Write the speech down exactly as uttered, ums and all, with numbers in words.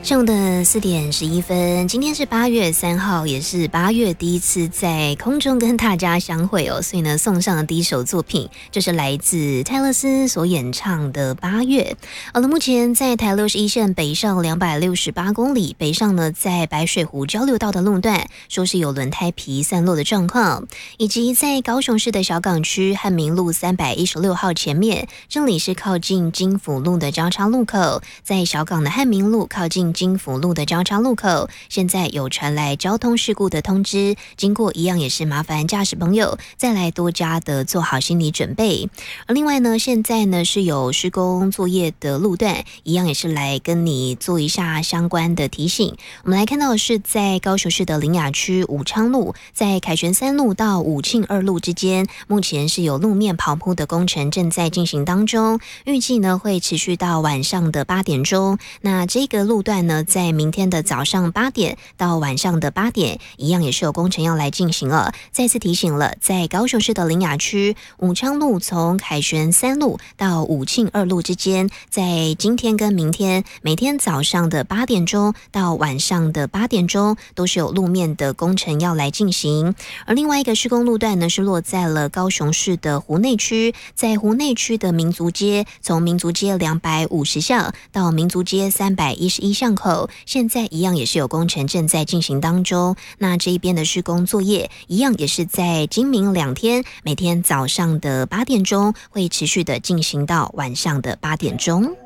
上午的四点十一分，今天是八月三号，也是八月第一次在空中跟大家相会哦，所以呢，送上的第一首作品就是来自泰勒斯所演唱的《八月》。好了，目前在台六十一线北上两百六十八公里，北上呢在白水湖交流道的路段，说是有轮胎皮散落的状况，以及在高雄市的小港区汉民路三百一十六号前面，这里是靠近金府路的交叉路口，在小港的汉民路靠近金府路的交叉路口，现在有传来交通事故的通知，经过一样也是麻烦驾驶朋友再来多加的做好心理准备。而另外呢，现在呢是有施工作业的路段，一样也是来跟你做一下相关的提醒。我们来看到的是在高雄市的苓雅区武昌路，在凯旋三路到武庆二路之间，目前是有路面刨铺的工程正在进行当中，预计呢会持续到晚上的八点钟。那这个路段呢，在明天的早上八点到晚上的八点，一样也是有工程要来进行了。再次提醒了，在高雄市的苓雅区武昌路从凯旋三路到武庆二路之间，在今天跟明天每天早上的八点钟到晚上的八点钟，都是有路面的工程要来进行。而另外一个施工路段呢，是落在了高雄市的湖内区，在湖内区的民族街，从民族街两百五十巷到民族街三百一十一巷口，现在一样也是有工程正在进行当中。那这一边的施工作业一样也是在今明两天，每天早上的八点钟会持续的进行到晚上的八点钟。